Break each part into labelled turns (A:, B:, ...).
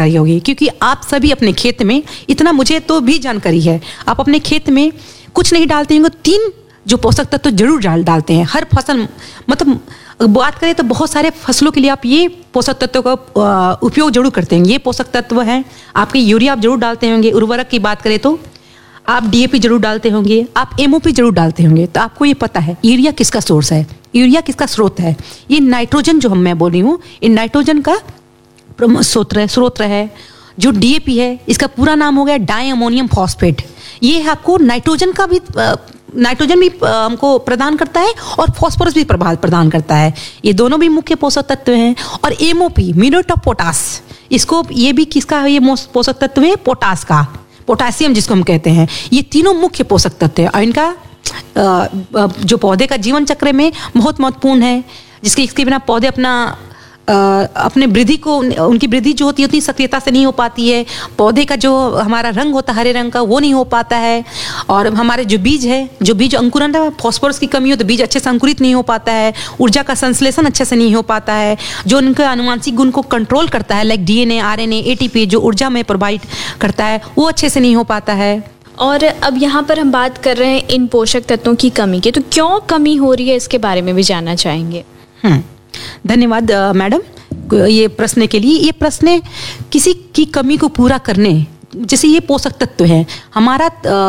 A: जानकारी होगी, क्योंकि आप सभी अपने खेत में, इतना मुझे तो भी जानकारी है, आप अपने खेत में कुछ नहीं डालते होंगे, 3 जो पोषक तत्व जरूर डालते हैं हर फसल। मतलब बात करें तो बहुत सारे फसलों के लिए आप ये पोषक तत्व का उपयोग जरूर करते हैं। ये पोषक तत्व हैं आपके, यूरिया आप जरूर डालते होंगे, उर्वरक की बात करें तो आप डीएपी जरूर डालते होंगे, आप एमओपी जरूर डालते होंगे। तो आपको ये पता है यूरिया किसका सोर्स है, यूरिया किसका स्रोत है? ये नाइट्रोजन जो मैं बोल रही हूँ, ये नाइट्रोजन का स्रोत है। जो डीएपी है इसका पूरा नाम हो गया डाई अमोनियम फॉस्फेट। ये आपको नाइट्रोजन भी हमको प्रदान करता है और फास्फोरस भी प्रदान करता है। ये दोनों भी मुख्य पोषक तत्व हैं। और एमओपी म्यूरेट ऑफ पोटास, इसको ये भी किसका है? ये पोषक तत्व है पोटास का, पोटासियम जिसको हम कहते हैं। ये तीनों मुख्य पोषक तत्व है और इनका जो पौधे का जीवन चक्र में बहुत महत्वपूर्ण है, इसके बिना पौधे अपने वृद्धि को, उनकी वृद्धि जो होती है उतनी सक्रियता से नहीं हो पाती है। पौधे का जो हमारा रंग होता है हरे रंग का, वो नहीं हो पाता है। और हमारे जो बीज है, जो बीज अंकुरन है, फॉस्फोरस की कमी हो तो बीज अच्छे से अंकुरित नहीं हो पाता है। ऊर्जा का संश्लेषण अच्छे से नहीं हो पाता है। जो उनके आनुवांशिक गुण को कंट्रोल करता है, लाइक डीएनए, आरएनए, एटीपी, जो ऊर्जा में प्रोवाइड करता है, वो अच्छे से नहीं हो पाता है।
B: और अब यहाँ पर हम बात कर रहे हैं इन पोषक तत्वों की कमी की, तो क्यों कमी हो रही है इसके बारे में भी जानना चाहेंगे।
A: धन्यवाद मैडम ये प्रश्न के लिए। ये प्रश्न किसी की कमी को पूरा करने, जैसे ये पोषक तत्व है हमारा,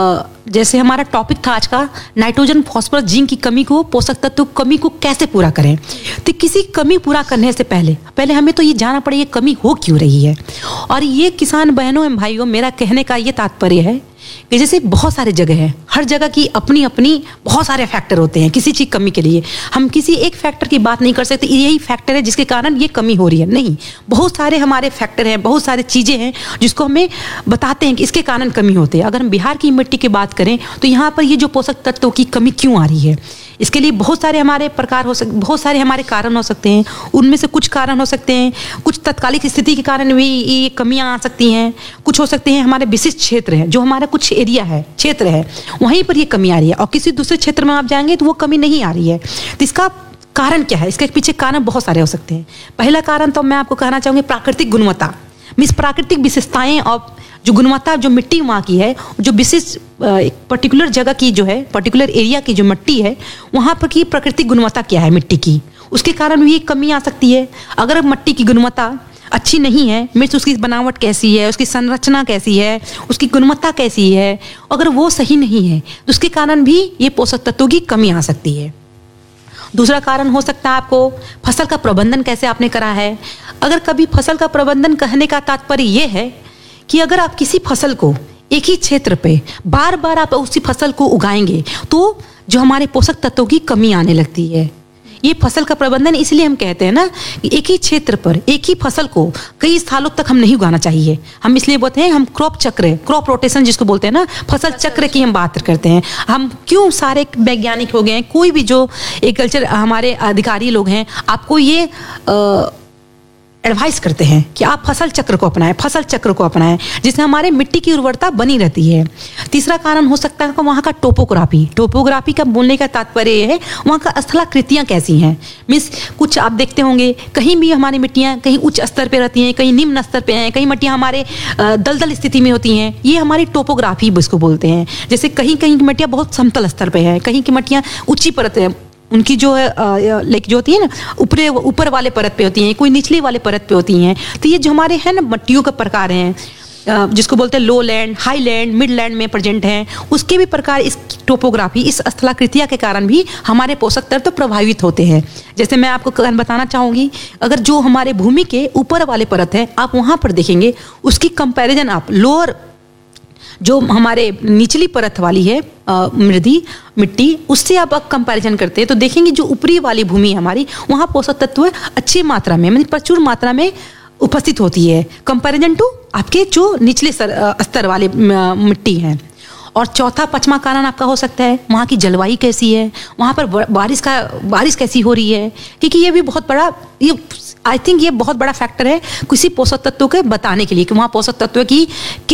A: जैसे हमारा टॉपिक था आज का नाइट्रोजन, फास्फोरस, जिंक की कमी को, पोषक तत्व कमी को कैसे पूरा करें। तो किसी कमी पूरा करने से पहले हमें तो ये जानना पड़े ये कमी हो क्यों रही है। और ये किसान बहनों एवं भाइयों, मेरा कहने का ये तात्पर्य है कि जैसे बहुत सारे जगह हैं, हर जगह की अपनी अपनी बहुत सारे फैक्टर होते हैं किसी चीज़ कमी के लिए। हम किसी एक फैक्टर की बात नहीं कर सकते यही फैक्टर है जिसके कारण ये कमी हो रही है, नहीं। बहुत सारे हमारे फैक्टर हैं, बहुत सारी चीज़ें हैं जिसको हमें बताते हैं कि इसके कारण कमी होती है। अगर हम बिहार की मिट्टी की बात करें तो यहाँ पर ये जो पोषक तत्वों की कमी क्यों आ रही है, इसके लिए बहुत सारे हमारे बहुत सारे हमारे कारण हो सकते हैं। उनमें से कुछ कारण हो सकते हैं, कुछ तत्कालिक स्थिति के कारण भी ये कमियां आ सकती हैं। कुछ हो सकते हैं हमारे विशिष्ट क्षेत्र हैं, जो हमारा कुछ एरिया है, क्षेत्र है, वहीं पर ये कमी आ रही है। और किसी दूसरे क्षेत्र में आप जाएंगे तो वो कमी नहीं आ रही है। तो इसका कारण क्या है? इसके पीछे कारण बहुत सारे हो सकते हैं। पहला कारण तो मैं आपको कहना चाहूँगी प्राकृतिक गुणवत्ता, प्राकृतिक विशेषताएं और जो गुणवत्ता, जो मिट्टी वहाँ की है, जो विशिष्ट एक पर्टिकुलर जगह की जो है, पर्टिकुलर एरिया की जो मिट्टी है, वहाँ पर की प्राकृतिक गुणवत्ता क्या है मिट्टी की, उसके कारण भी एक कमी आ सकती है। अगर मिट्टी की गुणवत्ता अच्छी नहीं है, मिर्च उसकी बनावट कैसी है, उसकी संरचना कैसी है, उसकी गुणवत्ता कैसी है, अगर वो सही नहीं है तो उसके कारण भी ये पोषक तत्वों की कमी आ सकती है। दूसरा कारण हो सकता है आपको फसल का प्रबंधन कैसे आपने करा है। अगर कभी फसल का प्रबंधन कहने का तात्पर्य ये है कि अगर आप किसी फसल को एक ही क्षेत्र पे बार बार आप उसी फसल को उगाएंगे तो जो हमारे पोषक तत्वों की कमी आने लगती है। ये फसल का प्रबंधन इसलिए हम कहते हैं ना कि एक ही क्षेत्र पर एक ही फसल को कई सालों तक हम नहीं उगाना चाहिए। हम इसलिए बोलते हैं, हम क्रॉप रोटेशन जिसको बोलते हैं ना, फसल चक्र की हम बात करते हैं। हम क्यों सारे वैज्ञानिक हो गए हैं, कोई भी जो एग्रीकल्चर हमारे अधिकारी लोग हैं, आपको ये एडवाइस करते हैं कि आप फसल चक्र को अपनाएं, जिससे हमारे मिट्टी की उर्वरता बनी रहती है। तीसरा कारण हो सकता है वहाँ का टोपोग्राफी का बोलने का तात्पर्य ये है वहाँ का स्थलाकृतियाँ कैसी हैं। मीन्स कुछ आप देखते होंगे कहीं भी हमारी मिट्टियाँ कहीं उच्च स्तर पे रहती हैं, कहीं निम्न स्तर पे हैं, कहीं मिट्टियाँ हमारे दलदल स्थिति में होती हैं। ये हमारी टोपोग्राफी इसको बोलते हैं। जैसे कहीं कहीं की मिट्टियाँ बहुत समतल स्तर पर हैं, कहीं की मिट्टियाँ ऊँची परत है, उनकी जो है लाइक जो होती है ना ऊपर वाले परत पे होती हैं, कोई निचली वाले परत पे होती हैं। तो ये जो हमारे हैं ना मिट्टियों का प्रकार हैं, जिसको बोलते हैं लो land, high land, mid land में प्रेजेंट हैं, उसके भी प्रकार इस टोपोग्राफी, इस स्थलाकृतियाँ के कारण भी हमारे पोषक तत्व प्रभावित होते हैं। जैसे मैं आपको बताना चाहूँगी, अगर जो हमारे भूमि के ऊपर वाले परत है आप वहाँ पर देखेंगे, उसकी कंपैरिजन आप लोअर जो हमारे निचली परत वाली है मिट्टी, उससे आप कंपैरिजन करते हैं तो देखेंगे जो ऊपरी वाली भूमि है हमारी, वहाँ पोषक तत्व अच्छी मात्रा में, मतलब प्रचुर मात्रा में उपस्थित होती है कंपैरिजन टू आपके जो निचले स्तर वाले मिट्टी हैं। और चौथा पांचवा कारण आपका हो सकता है वहाँ की जलवायु कैसी है, वहाँ पर बारिश कैसी हो रही है, क्योंकि ये भी बहुत बड़ा, ये आई थिंक ये बहुत बड़ा फैक्टर है किसी पोषक तत्व के बताने के लिए कि वहाँ पोषक तत्व की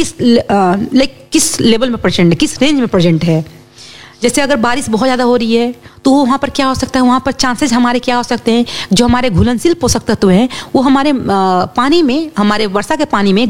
A: किस लेवल में प्रेजेंट है, किस रेंज में प्रेजेंट है। जैसे अगर बारिश बहुत ज़्यादा हो रही है तो वहाँ पर क्या हो सकता है, वहाँ पर चांसेस हमारे क्या हो सकते हैं, जो हमारे घुलनशील पोषक तत्व हैं वो हमारे पानी में, हमारे वर्षा के पानी में